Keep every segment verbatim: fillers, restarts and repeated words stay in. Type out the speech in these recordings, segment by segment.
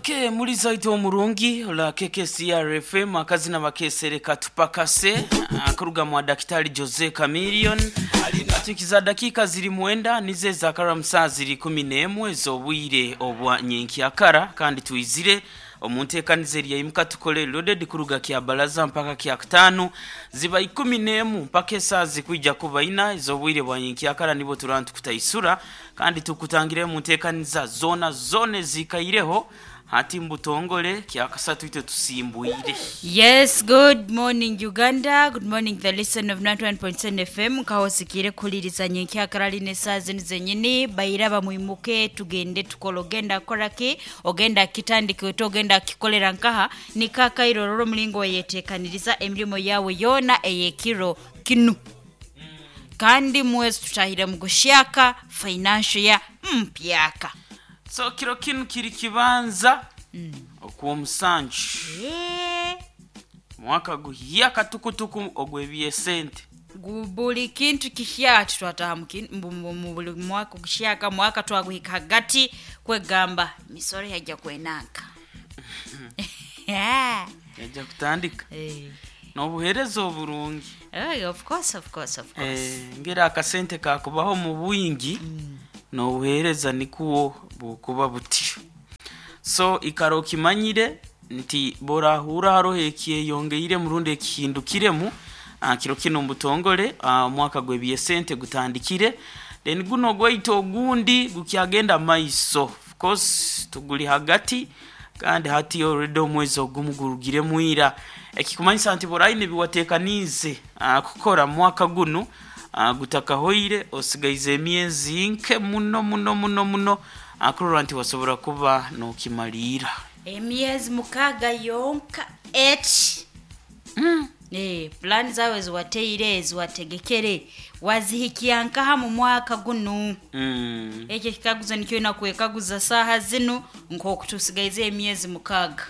Okay, muri zaito omurungi la K K C R F M akazi na bakesereka tupakase akuruga mu daktari Jose Chameleone atikiza dakika ziri mwenda nize zakara msaziri kumi n'emwe zobwire obwa nyenki akara kandi tuizire omuntekanize lya imuka tukole loaded kuruga kya balaza mpaka kya ktano ziba kumi n'emwe mpaka esazi kwijja kuba ina zobwire bwa nyenki akara nibo turantu kutaisura kandi tukutangire muntekaniza zona zone zikaireho hati mbutongole kya kasatu ite tusimbuire. Yes, good morning Uganda, good morning the listener of ninety-one point seven F M kawosikire kuliriza nyenki akarali sazi nizenyini bayiraba muimuke tugende tukologenda koraki ogenda kitandike otogenda kikolera nkaha ni kaka irororo mlingo yetekaniriza emilimo yawe yona eyekiro kinu kandi mwezi tutahira mugushyaka financial ya mpyaka. So kiro kinu kiri kibanza mm. okuwa musanju yeah. mwaka guhiyaka tukutuku ogwebiye sente buli kintu kishyatu twataha mu buli mwaka gushaka mwaka twaguhika hagati kwegamba misore yajja kwenanka yeah. yajja kutandika eh no buherezo burungi eh of course of course of course eh ngira akasente kakubaho mu bwingi mm. no buhereza nikuwo bukuba butyo. So ikaro kimanyire nti bora hura harohekiye yongeire murundi ekihindukiremu kiro kino mbutongole mwaka gwebiye sente gutandikire then guno gwaito gundi gukyagenda maiso of course tuguli hagati kandi hati already omwezi ogumugurugire muira ekikumanyisa nti bora ine biwatekanize kukora mwaka guno gutaka hoire osigaize emyezi nke muno muno muno muno akurura nti wasobora kuba no kimalira emyezi mukaga yonka eight mm. eh plan zawe zwateire zwategekere wazihikiyanka ha mu mwaka guno mm. eke kikaguza nikyo na kwekaguza saha zino nko kutusigaize emyezi mukaga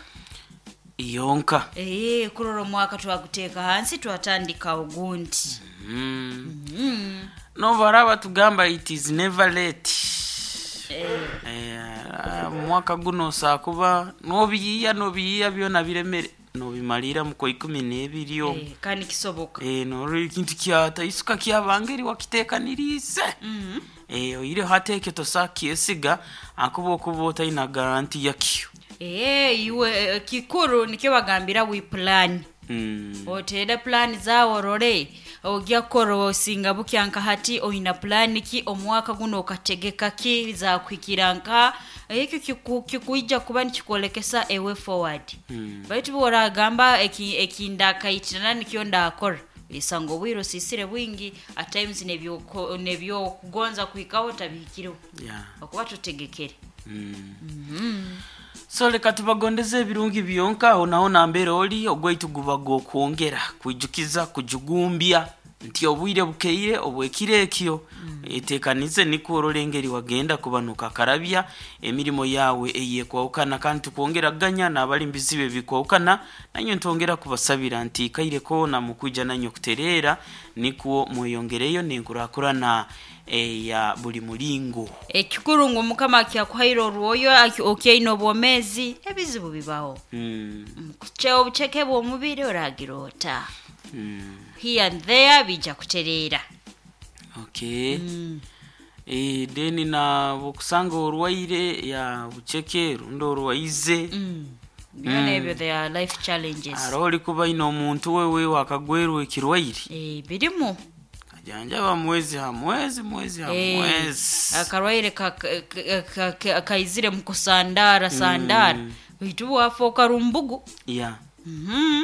yonka eh kuroro mwaka twaguteka hansi twatandika ogundi mm. mm. no baraba tugamba it is never late eh eh mwaka guno sakuba no biya no biya byona biremere no bimalira mu ko ikumi n'ebiri yo eh kandi kisoboka eh no ri kintu kyata isuka kyabangeri wakitekanirize mhm eh oyire hateke to sakiesiga akubo kubota ina guarantee yakyo eh iwe kikuru nikyo bagambira we plan mm. oteda plan zawo rore ogya koro singa bukyanka hati oina plan ki omwaka guno kategeka ki za kwikiranka ekyo kikuija kuba nikikolekesa a way forward mm. baitu bora gamba eki ekinda kaitana nikyo ndakora isango bwiro sisire bwingi at times nebyo nebyo kugonza kuikaho tabikiro yeah okuba tutegekere mm. mm-hmm. So leka tubagondeze birungi byonka onaona mbere oli ogwaitu gubago kuongera kujukiza kujugumbya nti obwire bukeire obwekire ekyo mm. etekanize nikorolengeri wagenda kubanuka karabya emirimo yawe eyekwawukana kandi tukuongera ganya nabalimbizi be bikwawukana nanyo ntongera kubasabira nti kaire ko na mukujja nanyo kuterera nikuwo mweyongereyo nenkurakurana eya buli mulingo ekikurungu mukama kya kwairo ruoyo okyeino bomezi ebizibu bibaho mm. kucheo bucheke bwo mubiri oragirota mm. here and there bija kuterera okay mm. eh deni na bukusanga orwaire ya bucheke rundo orwaize mm. Byone ebyo mm. they are life challenges aroli kuba ino muntu wewe wakagwerwe kirwaire eh birimu janja ba mwezi ha mwezi mwezi ha mwezi akarwaire kaizire mukusandara sandara bitu wafoka rumbugu yeah mhm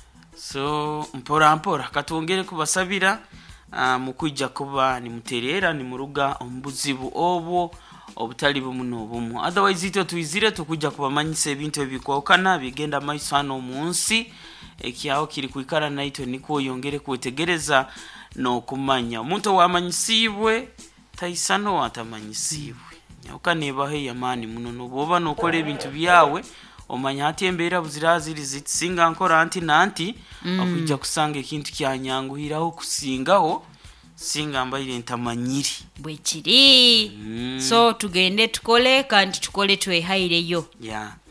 so mpora mpora katongere kubasabira mukujja kuba ni muterera ni muruga ombuzibu obwo obutali bumuno bumu otherwise ito tuizire tukujja kubamanyisa ebintu ebikwokana bigenda maisano munsi ekyaho kiri kuikara naito niko yongere kutegereza no kumanya omuntu wamanyisibwe taisano atamanyisibwe nyoka nebahe yamani muno no boba no kole ebintu byawe omanya hati embera buziraziri zitsinga nkora anti nanti mm. akujja kusanga ekintu kyanyanguhiraho kusingaho singa mbaire ntamanyiri bwekiri mm. so tugende tukole kandi tukole twehaireyo yeah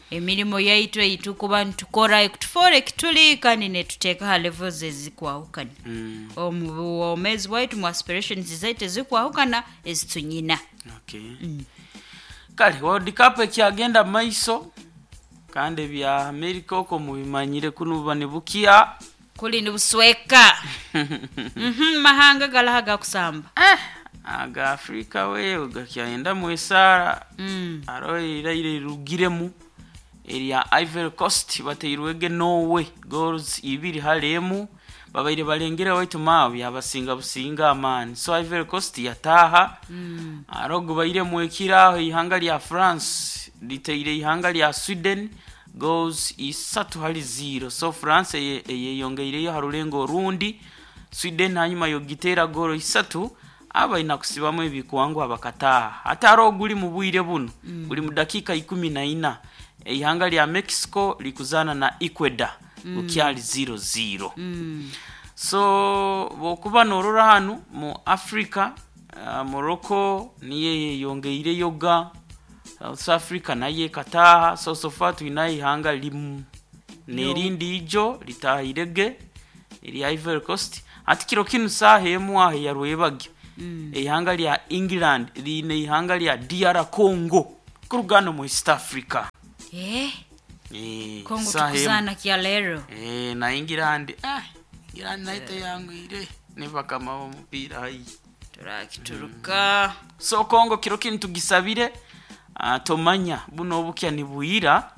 emirimu yaitu eitukuba ntukora ekutufore kituli kandi netuteeka ha levels ezikwahukana Mm. omu omezi waitu mu aspirations zaite zikwahukana ezitunyina Okay. Kale World Cup ekyagenda maiso kandi bya America oko mubimanyire kunuba ne bukia kuli ni busweka mhm mahanga galahaga kusamba eh aga Africa we gakyenda mu esara mm aro iraire rugiremu eria Ivory Coast bateyirwege Norway goals ibiri halemu babaire balengera waitu mawe yabasinga businga amani so Ivory Coast yataha mm arogo baire mu ekiraho ihanga lya France liteire ihanga lya Sweden goals isatu hali zero so France yeyongeire yo harulengo rundi Sweden hanyuma yo gitera goro isatu aba inakusibamo ebikwangu abakataha ataro guli mu bwire buno mm. guli mu dakika ikumi na ina ihanga lya Mexico likuzana na Ecuador mm. ukyali zero zero mm so bokuba norora hanu mu Africa uh, Morocco niye yongeire yoga South Africa naye kataha so so far tuinayi hanga limu nerindi ijo litahirege iri Ivory Coast ati kiro kinu sahemu ahe yarwebage mm. ihanga lya England line ihanga lya D R Congo kurugano mu East Africa eh eh Kongo tukuzana kialero eh na England ah England naite yangu ire niba kama umupira hai turakituruka mm. so Kongo kiro kinu tugisabire Uh, tomanya buno obukya ni buira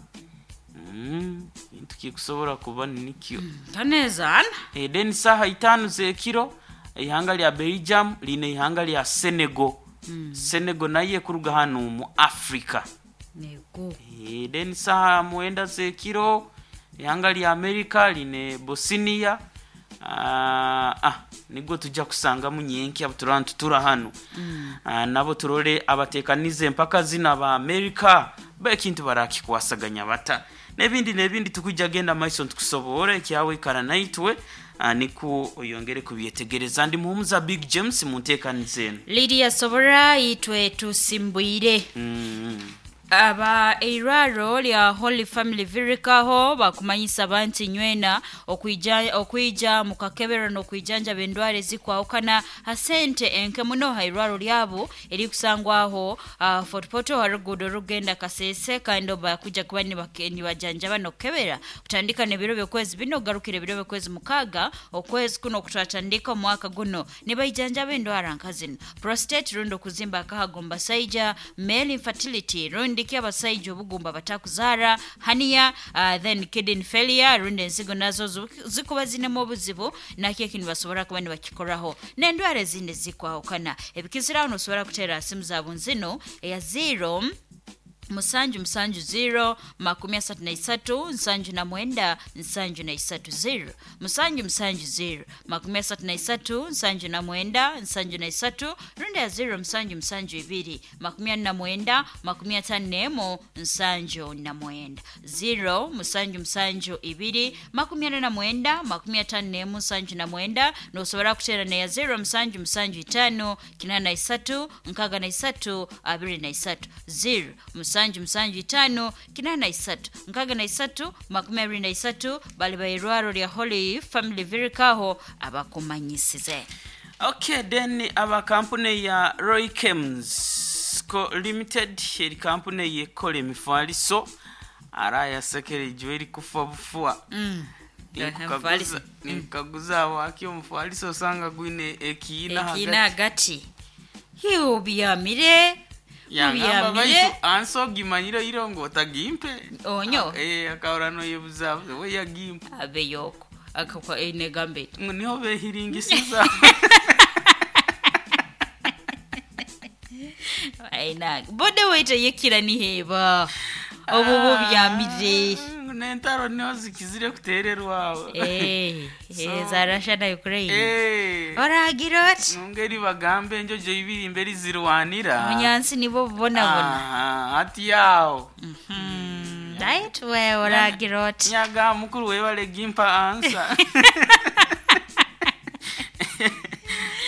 mm tukikusobora kuba nikyo kanezana e then saha itanu ze kiro ihanga lya Belgium line ihanga lya Senegal mm. Senegal naye kuruga hano mu Africa nego e then saha muenda ze kiro ihanga lya America line Bosnia uh, ah nigo tujja kusanga munyenki abuturantu tura hano mm. uh, nabo turole abatekanize mpaka zina ba America bekintu baraki kwasaganya bata nebindi nebindi tukujja genda maiso tukusobore kyawe kana naitwe uh, niku oyongere kubyetegereza ndi muhumuza Big James muntekanize Lydia Sobora itwe tusimbuire mm. aba eiraro lya Holy Family Virikaho bakumanyisa banti nywena okwijja okwijja mukakebera no kwijanja bendware zikwahukana hasente enke muno hairaro lyabo eri kusangwaho uh, Fort Portal harugudo rugenda kasese kando bakujja kubani bakeni bajanja bano kebera kutandika ne biro byokwezi bino garukire biro byokwezi mukaga okwezi kuno kutatandika mwaka guno ne bayijanja bendwara nkazino prostate rundo kuzimba kahagomba saija male infertility rundi kia basaijo bugumba batakuzara hania uh, then kidney failure runde nzigo nazo zikuba zine mu buzibu nakiye kintu basobora kubani bakikoraho nendware zinde zikwahukana ebikizira uno sobora kutera simu zabo nzino ya zero musanju musanju zero makumi asatu na isatu nsanju na mwenda nsanju na isatu zero musanju musanju zero makumi asatu na isatu nsanju na mwenda nsanju na isatu runde ya zero musanju musanju ibiri makumi na mwenda makumi atanu nemo nsanju na mwenda zero musanju musanju ibiri makumi na mwenda makumi atanu nemo nsanju na mwenda no sobora kutera ne ya zero musanju musanju itano kinana isatu nkaga na isatu abiri na isatu zero musanju msanju itano kinana isatu nkaga na isatu makumi abiri na isatu bali bayirwaro lya Holy Family Virikaho abakumanyisize. Okay, then aba company ya Roy Chems Co Limited eri company ye kole mifaliso araya sekere jweri kufa bufua mm Nikaguza, nikaguza waki omufaliso sanga gwine ekina hagati ekina hagati hiyo biyamire yangamba baitu anso gimanyiro irongo tagimpe onyo eh akaorano yebuzabuze we yagimpe abe yoko akakwa ene gambe niho behiringisiza aina bode wete yekira ni heba obubu byamire nentaro niho zikizire kutererwa eh eh zarasha na Ukraine eh oragirot ngeri bagambe njo je ibiri imberi zirwanira munyansi nibo bona bona ah ati yao mhm right we oragirot nyaga mukuru we bale gimpa ansa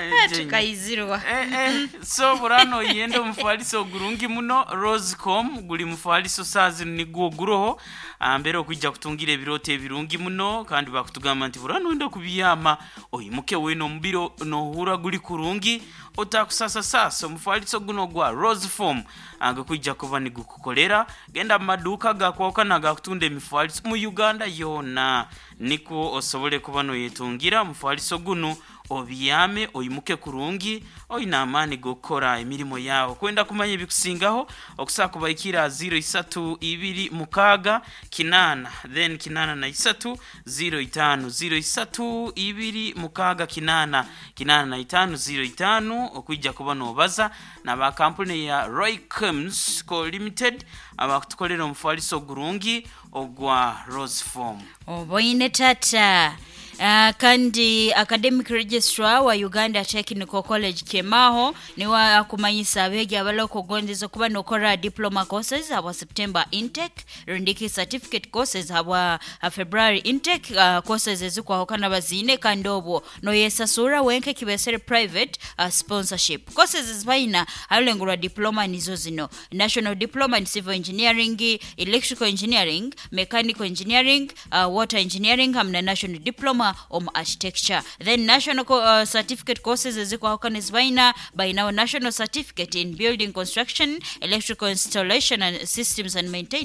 tukayizirwa eh eh so burano yendo mufaliso gurungi muno Rosecom guli mufaliso sazi nigwo guroho ambere okujja kutungira ebirote birungi muno kandi bakutugamba nti burano ndo kubiyama oyimuke weno mbiro no hura guli kurungi otakusasa sasa mufaliso guno gwa Roseform anga kujja kuba ni gukukolera genda maduka gakwokana gakutunda emifaliso mu Uganda yona niko osobole kuba no yetungira mufaliso guno obiyame oyimuke kurungi oyina amani gokora emirimo yawo kwenda kumanya ebikusingaho okusaka kubayikira zero three two mukaga kinana then kinana na isatu zero five zero three two mukaga kinana kinana na itano zero five okujja kuba no baza na ba company ya Roycoms Co Limited abakutukolera omufaliso gurungi ogwa Roseform oboine tata Uh, kandi academic registrar wa Uganda Technical College Kemaho niwa kumanyisa abege abaloko gondezo kuba nokora diploma courses aba September intake rundiki certificate courses aba February intake uh, courses ezikwa hokana bazine kandobo no yesasura wenke kibesere private uh, sponsorship courses ezbaina alengura diploma nizo zino national diploma in civil engineering, electrical engineering, mechanical engineering, uh, water engineering amna national diploma om architecture then national uh, certificate courses ezikwa hokana zbaina by now national certificate in building construction, electrical installation and systems and maintenance